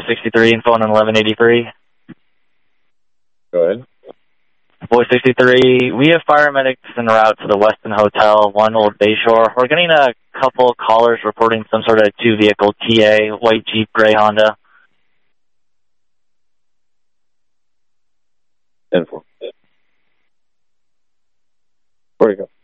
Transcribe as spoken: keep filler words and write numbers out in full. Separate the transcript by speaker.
Speaker 1: sixty-three, info on eleven eighty-three.
Speaker 2: Go ahead.
Speaker 1: Boy sixty-three, we have fire medics en route to the Westin Hotel, one Old Bayshore. We're getting a couple callers reporting some sort of two-vehicle T A, white Jeep, gray Honda.
Speaker 2: ten four. Where you go?